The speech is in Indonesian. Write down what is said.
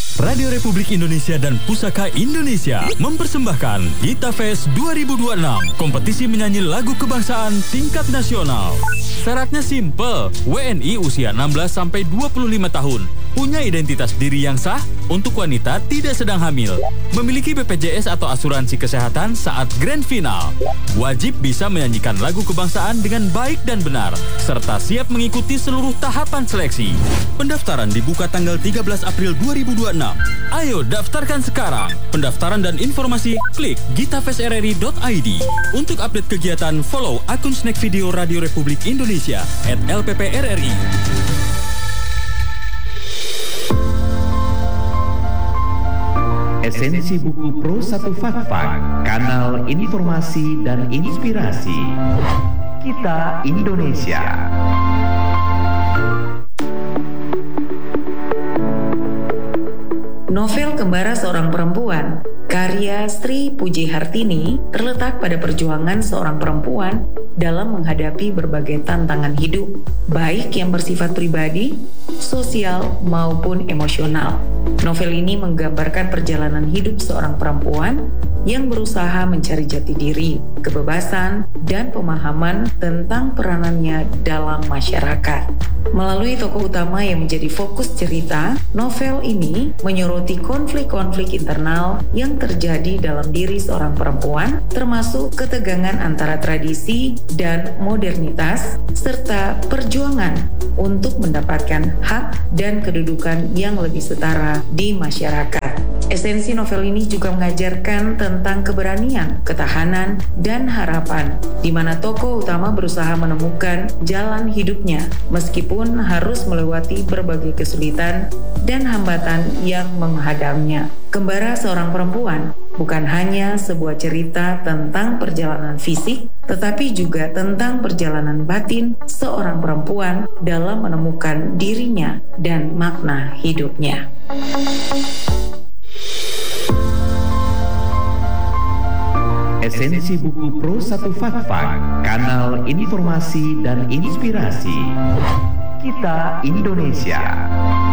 Radio Republik Indonesia dan Pusaka Indonesia mempersembahkan Gita Fest 2026, kompetisi menyanyi lagu kebangsaan tingkat nasional. Syaratnya simple, WNI usia 16-25 tahun, punya identitas diri yang sah, untuk wanita tidak sedang hamil, memiliki BPJS atau asuransi kesehatan saat grand final, wajib bisa menyanyikan lagu kebangsaan dengan baik dan benar, serta siap mengikuti seluruh tahapan seleksi. Pendaftaran dibuka tanggal 13 April 2026. Ayo daftarkan sekarang. Pendaftaran dan informasi klik gitafestrri.id. Untuk update kegiatan, follow akun Snack Video Radio Republik Indonesia @LPPRRI. Esensi buku Pro 1 Fakfak, kanal informasi dan inspirasi. Kita Indonesia. Novel Kembara Seorang Perempuan, karya Sri Puji Hartini, terletak pada perjuangan seorang perempuan dalam menghadapi berbagai tantangan hidup, baik yang bersifat pribadi, sosial, maupun emosional. Novel ini menggambarkan perjalanan hidup seorang perempuan yang berusaha mencari jati diri, kebebasan, dan pemahaman tentang peranannya dalam masyarakat. Melalui tokoh utama yang menjadi fokus cerita, novel ini menyoroti konflik-konflik internal yang terjadi dalam diri seorang perempuan, termasuk ketegangan antara tradisi dan modernitas, serta perjuangan untuk mendapatkan hak dan kedudukan yang lebih setara di masyarakat. Esensi novel ini juga mengajarkan tentang keberanian, ketahanan, dan harapan, di mana tokoh utama berusaha menemukan jalan hidupnya, meskipun harus melewati berbagai kesulitan dan hambatan yang menghadangnya. Kembara Seorang Perempuan bukan hanya sebuah cerita tentang perjalanan fisik, tetapi juga tentang perjalanan batin seorang perempuan dalam menemukan dirinya dan makna hidupnya. Esensi buku Pro 1 Fakfak, kanal informasi dan inspirasi. Kita Indonesia.